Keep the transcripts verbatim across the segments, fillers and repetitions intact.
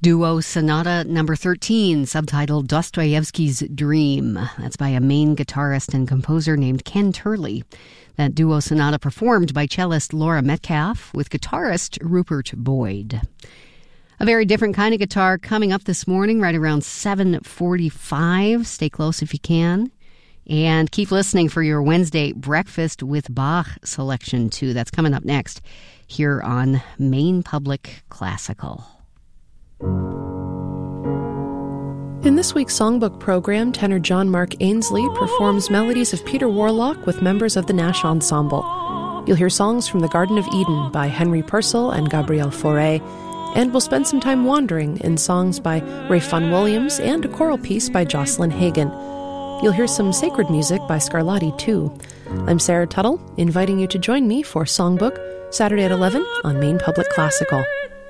Duo Sonata number thirteen, subtitled Dostoevsky's Dream. That's by a Maine guitarist and composer named Ken Turley. That duo sonata performed by cellist Laura Metcalf with guitarist Rupert Boyd. A very different kind of guitar coming up this morning right around seven forty-five. Stay close if you can. And keep listening for your Wednesday Breakfast with Bach selection, too. That's coming up next here on Maine Public Classical. In this week's songbook program, tenor John Mark Ainsley performs melodies of Peter Warlock with members of the Nash Ensemble. You'll hear songs from The Garden of Eden by Henry Purcell and Gabrielle Fauré, and we'll spend some time wandering in songs by Ray Fun Williams and a choral piece by Jocelyn Hagan. You'll hear some sacred music by Scarlatti, too. I'm Sarah Tuttle, inviting you to join me for Songbook, Saturday at eleven on Maine Public Classical.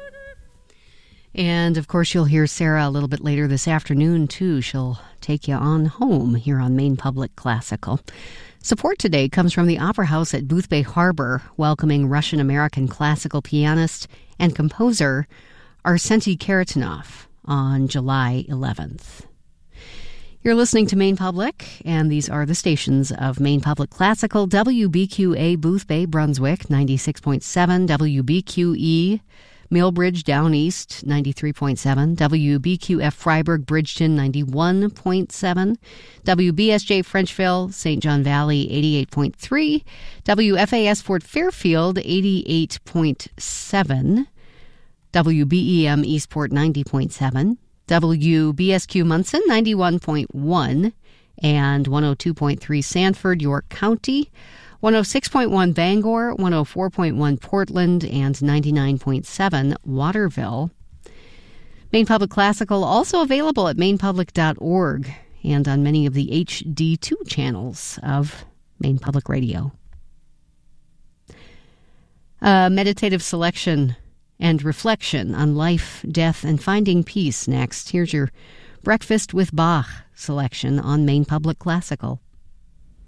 And, of course, you'll hear Sarah a little bit later this afternoon, too. She'll take you on home here on Maine Public Classical. Support today comes from the Opera House at Boothbay Harbor, welcoming Russian-American classical pianist and composer Arseny Kharitonov on July eleventh. You're listening to Maine Public, and these are the stations of Maine Public Classical: W B Q A Boothbay, Brunswick, ninety-six point seven, W B Q E Millbridge Down East, ninety-three point seven, W B Q F Freiburg Bridgeton, ninety-one point seven, W B S J Frenchville, Saint John Valley, eighty-eight point three, W F A S Fort Fairfield, eighty-eight point seven, W B E M Eastport, ninety point seven, W B S Q Munson, ninety-one point one, and one oh two point three Sanford, York County, one oh six point one Bangor, one oh four point one Portland, and ninety-nine point seven Waterville. Maine Public Classical also available at maine public dot org and on many of the H D two channels of Maine Public Radio. A meditative selection and reflection on life, death, and finding peace next. Here's your Breakfast with Bach selection on Maine Public Classical.